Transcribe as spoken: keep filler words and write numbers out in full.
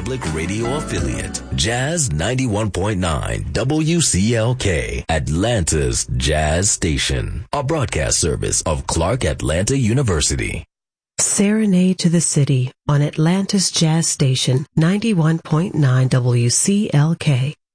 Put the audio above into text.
Public Radio affiliate, Jazz ninety-one point nine W C L K, Atlanta's Jazz Station, a broadcast service of Clark Atlanta University. Serenade to the City on Atlanta's Jazz Station, ninety-one point nine W C L K.